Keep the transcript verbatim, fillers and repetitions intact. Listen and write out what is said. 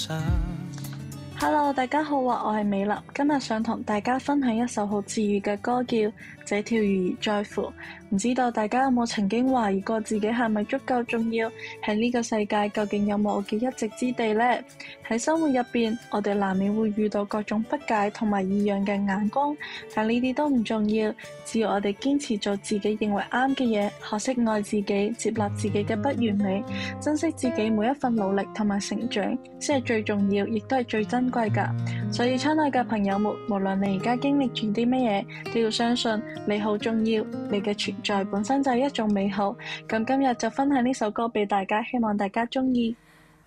Hello， 大家好啊，我係美立，今日想同大家分享一首好治愈嘅歌，叫《這條魚兒在乎》。唔知道大家有冇曾經懷疑過自己係咪足夠重要？喺呢個世界究竟有冇我嘅一席之地呢？喺生活入邊，我哋難免會遇到各種不解同埋異樣嘅眼光，但呢啲都唔重要，只要我哋堅持做自己認為啱嘅嘢，學識愛自己，接納自己嘅不完美，珍惜自己每一份努力同埋成長，先係最重要，亦都係最珍貴噶。所以親愛嘅朋友們，無論你而家經歷住啲乜嘢，都要相信你好重要，你嘅存在本身就係一種美好。咁今日就分享呢首歌俾大家，希望大家中意。